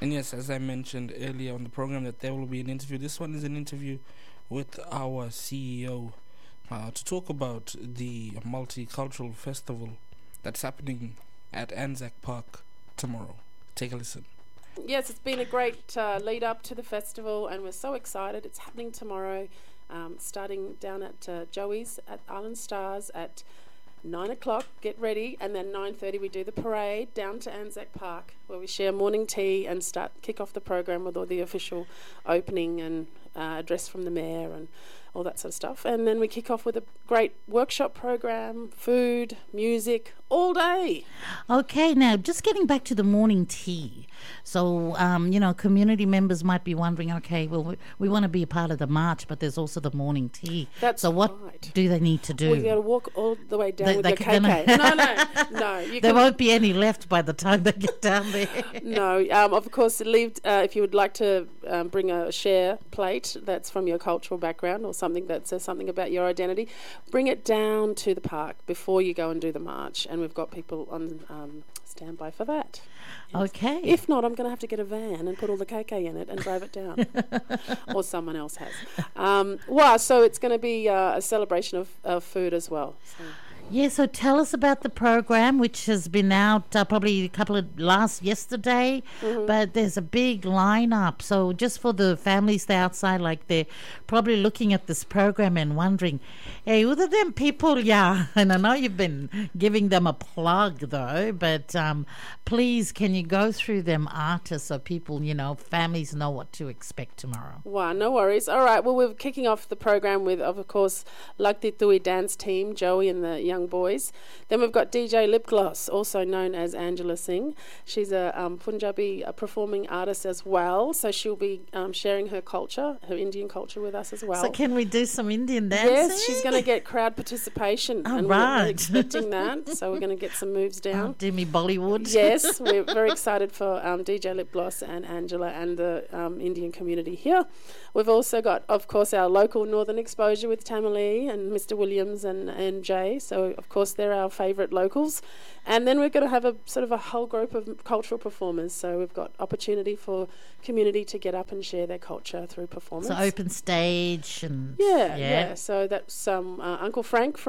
And yes, as I mentioned earlier on the program, that there will be an interview. This one is an interview with our CEO to talk about the multicultural festival that's happening at Anzac Park tomorrow. Take a listen. Yes, it's been a great lead up to the festival, and we're so excited. It's happening tomorrow, starting down at Joey's at Island Stars at 9 o'clock. Get ready, and then 9:30 we do the parade down to Anzac Park, where we share morning tea and kick off the program with all the official opening and address from the mayor and all that sort of stuff. And then we kick off with a great workshop program, food, music, all day. Okay, now just getting back to the morning tea. So, community members might be wondering, okay, well, we want to be a part of the march, but there's also the morning tea. That's so what right. do they need to do? Well, you got to walk all the way down with your KK. No. There won't be any left by the time they get down there. No, of course, leave if you would like to bring a share plate that's from your cultural background or something that says something about your identity, bring it down to the park before you go and do the march, and we've got people on standby for that. Yes. Okay. If not, I'm going to have to get a van and put all the KK in it and drive it down. Or someone else has. So it's going to be a celebration of food as well. So. Yeah, so tell us about the program, which has been out probably yesterday, but there's a big lineup. So just for the families there outside, like they're probably looking at this program and wondering, hey, who are them people? Yeah, and I know you've been giving them a plug though, but please, can you go through them artists so people, families know what to expect tomorrow? Wow, no worries. All right, well, we're kicking off the program with, of course, Lagdi Tui dance team, Joey and the young boys. Then we've got DJ Lip Gloss, also known as Angela Singh. She's a Punjabi performing artist as well, so she'll be sharing her culture, her Indian culture with us as well. So can we do some Indian dancing? Yes, she's going to get crowd participation. And we're expecting that, so we're going to get some moves down. Do me Bollywood. Yes, we're very excited for DJ Lip Gloss and Angela and the Indian community here. We've also got, of course, our local Northern Exposure with Tamalee and Mr. Williams and Jay. So, of course, they're our favourite locals. And then we're going to have a sort of a whole group of cultural performers. So we've got opportunity for community to get up and share their culture through performance. So open stage and... Yeah. So that's Uncle Frank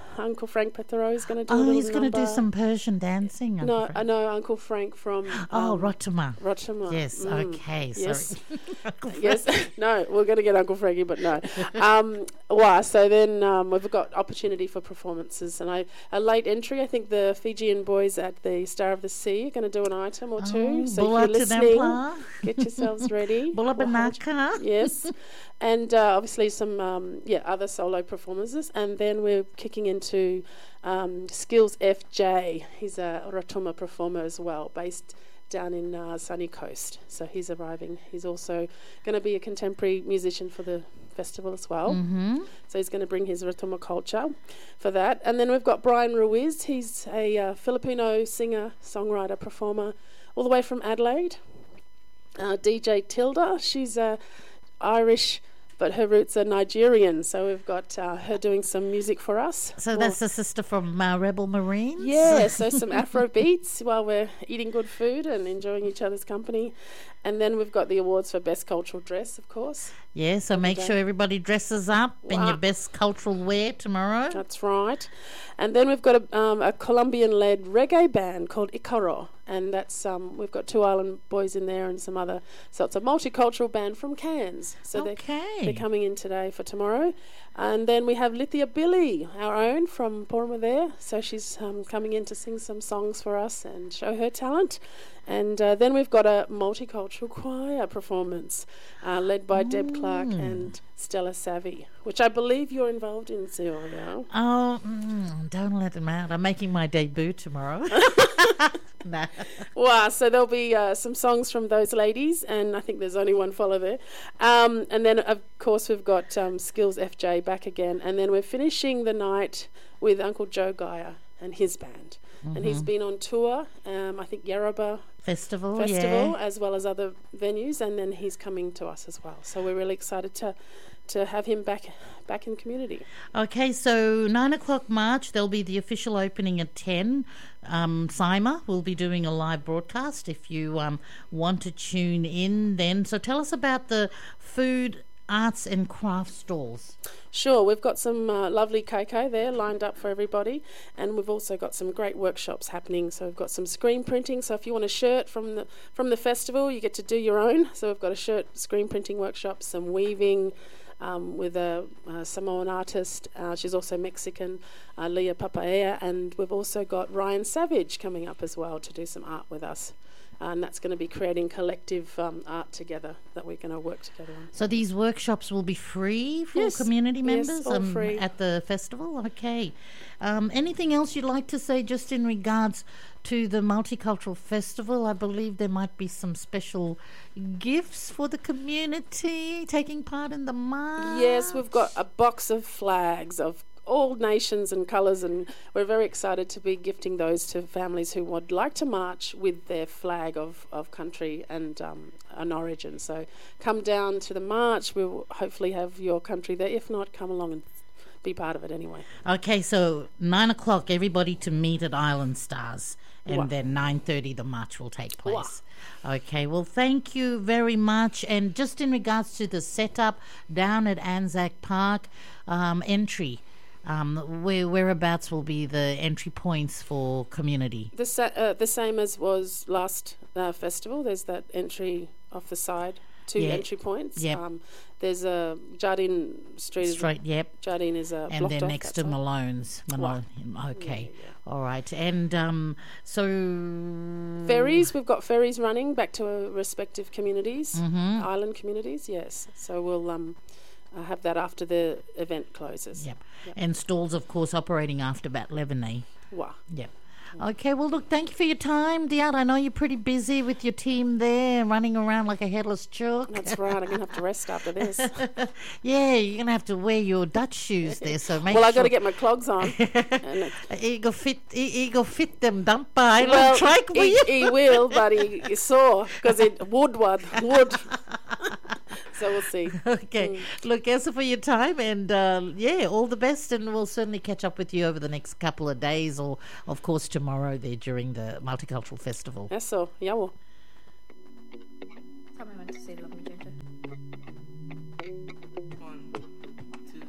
Pethero is going to do a little he's going to do number. some Persian dancing. I know Uncle Frank from... Rotama. Rotama. Yes, okay, yes. sorry. Yes, no, we're going to get Uncle Frankie, but no. So then we've got opportunity for performances. And a late entry, I think the Fijian boys at the Star of the Sea are going to do an item or two. So if you're listening, get yourselves ready. Bula Banaka. Yes. And obviously some other solo performances. And then we're kicking into Skills FJ. He's a Rotuma performer as well, based down in Sunny Coast. So he's arriving. He's also going to be a contemporary musician for the festival as well. So he's going to bring his Rotuma culture for that. And then we've got Brian Ruiz. He's a Filipino singer, songwriter, performer, all the way from Adelaide. DJ Tilda, she's Irish, but her roots are Nigerian. So we've got her doing some music for us. So that's the sister from Rebel Marines? Yeah, so some Afro beats while we're eating good food and enjoying each other's company. And then we've got the awards for Best Cultural Dress, of course. Yeah, so make sure everybody dresses up in your best cultural wear tomorrow. That's right. And then we've got a Colombian-led reggae band called Icaro. And that's we've got two island boys in there and some other. So it's a multicultural band from Cairns. So they're coming in today for tomorrow. And then we have Lithia Billy, our own from Porama there. So she's coming in to sing some songs for us and show her talent. And then we've got a multicultural choir performance led by Deb Clark and Stella Savvy, which I believe you're involved in, Celia. Oh, don't let them out. I'm making my debut tomorrow. Nah. Wow, so there'll be some songs from those ladies, and I think there's only one follow there. And then, of course, we've got Skills FJ back again, and then we're finishing the night with Uncle Joe Geyer. and his band. And he's been on tour, I think Yarrabah Festival, as well as other venues, and then he's coming to us as well. So we're really excited to have him back in community. Okay, so 9 o'clock March, there'll be the official opening at 10. Sima will be doing a live broadcast if you want to tune in then. So tell us about the food, arts and craft stalls. Sure, we've got some lovely koko there lined up for everybody, and we've also got some great workshops happening. So we've got some screen printing. So if you want a shirt from the festival, you get to do your own. So we've got a shirt screen printing workshop, some weaving with a Samoan artist. She's also Mexican, Leah Papaea, and we've also got Ryan Savage coming up as well to do some art with us. And that's going to be creating collective art together that we're going to work together on. So these workshops will be free for community members all free. At the festival? Okay. Anything else you'd like to say just in regards to the Multicultural Festival? I believe there might be some special gifts for the community taking part in the march. Yes, we've got a box of flags of all nations and colours, and we're very excited to be gifting those to families who would like to march with their flag of country and an origin. So come down to the march. We'll hopefully have your country there. If not, come along and be part of it anyway. Okay, so 9 o'clock, everybody to meet at Island Stars, and then 9:30 the march will take place. Okay, well, thank you very much. And just in regards to the setup down at Anzac Park, entry. Whereabouts will be the entry points for community? The same as was last festival. There's that entry off the side, two entry points. Yep. There's a Jardine Street. Jardine is a and then next to Malone's. Malone. Okay. All right. And so ferries. We've got ferries running back to our respective communities, island communities. Yes. So we'll have that after the event closes. Yep. And stalls, of course, operating after about 11, eh? Wow. Yep. Okay, well, look, thank you for your time, Diat. I know you're pretty busy with your team there, running around like a headless chook. That's right. I'm going to have to rest after this. Yeah, you're going to have to wear your Dutch shoes there, so make Well, I've got to get my clogs on. He go fit them, dumper. Well, he will, but he's sore because it wood. So we'll see. Okay. Look, Elsa, for your time, and all the best, and we'll certainly catch up with you over the next couple of days, or of course tomorrow there during the Multicultural Festival. Yes, so, yeah. Tell me when to say love me.